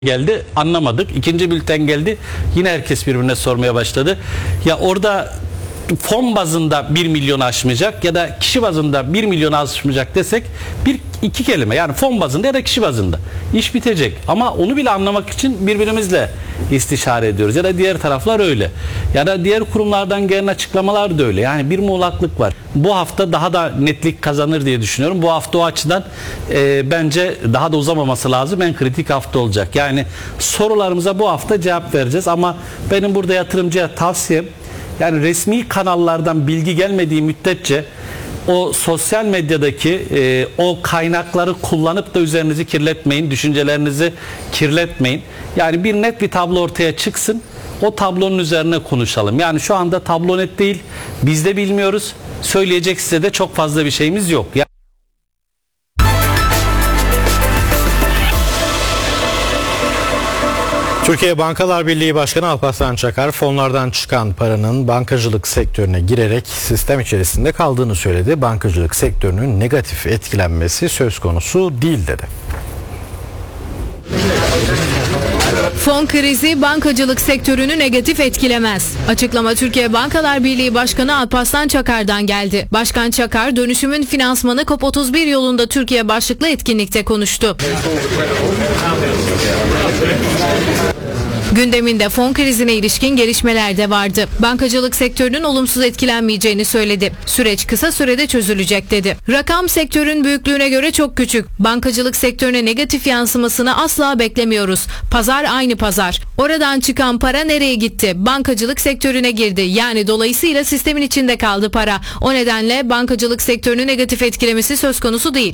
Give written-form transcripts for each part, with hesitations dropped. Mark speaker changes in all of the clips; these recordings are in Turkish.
Speaker 1: geldi, anlamadık. İkinci bülten geldi, yine herkes birbirine sormaya başladı. Ya orada fon bazında 1 milyonu aşmayacak ya da kişi bazında 1 milyonu aşmayacak desek iki kelime, yani fon bazında ya da kişi bazında iş bitecek. Ama onu bile anlamak için birbirimizle istişare ediyoruz ya da diğer taraflar öyle. Ya da diğer kurumlardan gelen açıklamalar da öyle. Yani bir muğlaklık var. Bu hafta daha da netlik kazanır diye düşünüyorum. Bu hafta o açıdan bence daha da uzamaması lazım. En kritik hafta olacak. Yani sorularımıza bu hafta cevap vereceğiz ama benim burada yatırımcıya tavsiyem, yani resmi kanallardan bilgi gelmediği müddetçe o sosyal medyadaki o kaynakları kullanıp da üzerinizi kirletmeyin, düşüncelerinizi kirletmeyin. Yani net bir tablo ortaya çıksın, o tablonun üzerine konuşalım. Yani şu anda tablo net değil, biz de bilmiyoruz, söyleyecek size de çok fazla bir şeyimiz yok.
Speaker 2: Türkiye Bankalar Birliği Başkanı Alparslan Çakar, fonlardan çıkan paranın bankacılık sektörüne girerek sistem içerisinde kaldığını söyledi. Bankacılık sektörünün negatif etkilenmesi söz konusu değil dedi.
Speaker 3: Fon krizi bankacılık sektörünü negatif etkilemez. Açıklama Türkiye Bankalar Birliği Başkanı Alparslan Çakar'dan geldi. Başkan Çakar, dönüşümün finansmanı COP31 yolunda Türkiye başlıklı etkinlikte konuştu. Gündeminde fon krizine ilişkin gelişmeler de vardı. Bankacılık sektörünün olumsuz etkilenmeyeceğini söyledi. Süreç kısa sürede çözülecek dedi. Rakam sektörün büyüklüğüne göre çok küçük. Bankacılık sektörüne negatif yansımasını asla beklemiyoruz. Pazar aynı pazar. Oradan çıkan para nereye gitti? Bankacılık sektörüne girdi. Yani dolayısıyla sistemin içinde kaldı para. O nedenle bankacılık sektörünü negatif etkilemesi söz konusu değil.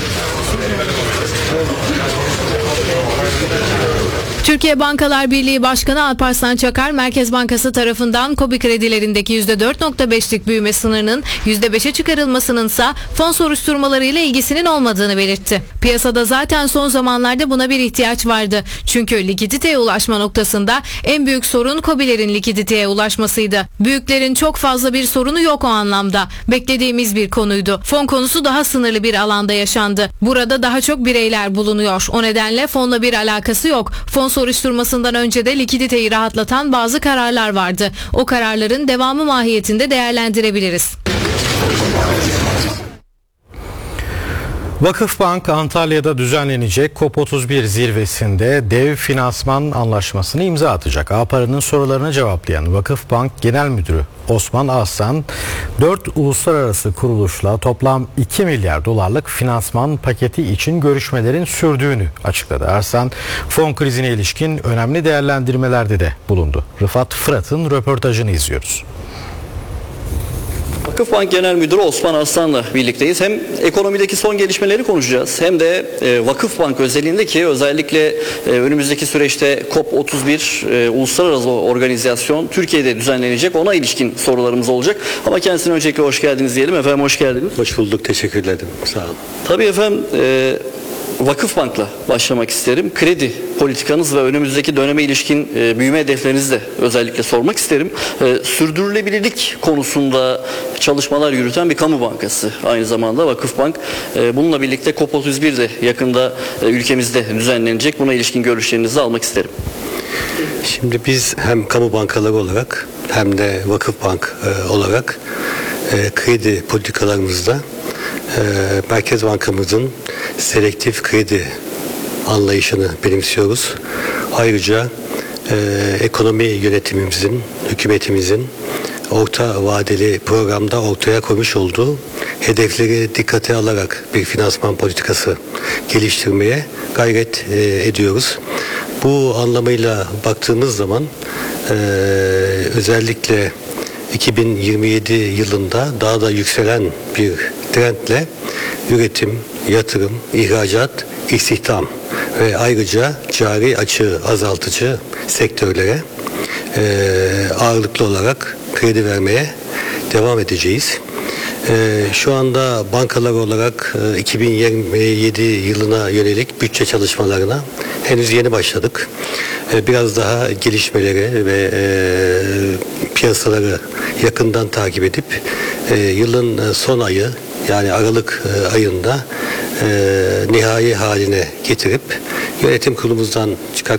Speaker 3: Türkiye Bankalar Birliği Başkanı Alparslan Çakar, Merkez Bankası tarafından KOBİ kredilerindeki %4.5'lik büyüme sınırının %5'e çıkarılmasınınsa fon soruşturmalarıyla ilgisinin olmadığını belirtti. Piyasada zaten son zamanlarda buna bir ihtiyaç vardı. Çünkü likiditeye ulaşma noktasında en büyük sorun KOBİ'lerin likiditeye ulaşmasıydı. Büyüklerin çok fazla bir sorunu yok o anlamda. Beklediğimiz bir konuydu. Fon konusu daha sınırlı bir alanda yaşandı. Burada daha çok bireyler bulunuyor. O nedenle fonla bir alakası yok. Fon soruşturmasından önce de likiditeyi rahatlatan bazı kararlar vardı. O kararların devamı mahiyetinde değerlendirebiliriz.
Speaker 2: Vakıfbank Antalya'da düzenlenecek COP31 zirvesinde dev finansman anlaşmasını imza atacak. Ağpara'nın sorularına cevaplayan Vakıfbank Genel Müdürü Osman Aslan, 4 uluslararası kuruluşla toplam 2 milyar dolarlık finansman paketi için görüşmelerin sürdüğünü açıkladı. Aslan, fon krizine ilişkin önemli değerlendirmelerde de bulundu. Rıfat Fırat'ın röportajını izliyoruz.
Speaker 4: Vakıfbank Genel Müdürü Osman Aslan'la birlikteyiz. Hem ekonomideki son gelişmeleri konuşacağız hem de Vakıfbank özelindeki özellikle önümüzdeki süreçte COP31 uluslararası organizasyon Türkiye'de düzenlenecek, ona ilişkin sorularımız olacak. Ama kendisine öncelikle hoş geldiniz diyelim. Efendim hoş geldiniz.
Speaker 5: Hoş bulduk, teşekkür ederim. Sağ olun.
Speaker 4: Tabii efendim, Vakıfbank'la başlamak isterim. Kredi politikanız ve önümüzdeki döneme ilişkin büyüme hedeflerinizi de özellikle sormak isterim. Sürdürülebilirlik konusunda çalışmalar yürüten bir kamu bankası aynı zamanda Vakıfbank. Bununla birlikte COP31 de yakında ülkemizde düzenlenecek. Buna ilişkin görüşlerinizi almak isterim.
Speaker 5: Şimdi biz hem kamu bankaları olarak hem de Vakıfbank olarak kredi politikalarımızda Merkez Bankamızın selektif kredi anlayışını benimsiyoruz. Ayrıca ekonomi yönetimimizin, hükümetimizin orta vadeli programda ortaya koymuş olduğu hedefleri dikkate alarak bir finansman politikası geliştirmeye gayret ediyoruz. Bu anlamıyla baktığımız zaman özellikle 2027 yılında daha da yükselen bir trendle üretim, yatırım, ihracat, istihdam ve ayrıca cari açığı azaltıcı sektörlere ağırlıklı olarak kredi vermeye devam edeceğiz. Şu anda bankalar olarak 2027 yılına yönelik bütçe çalışmalarına henüz yeni başladık. Biraz daha gelişmeleri ve piyasaları yakından takip edip yılın son ayı, yani Aralık ayında nihai haline getirip yönetim kurulumuzdan